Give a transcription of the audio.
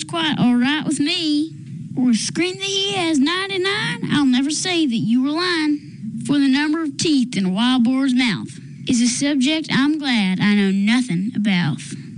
quite all right with me. Or scream that he has 99, I'll never say that you were lying. For the number of teeth in a wild boar's mouth is a subject I'm glad I know nothing about.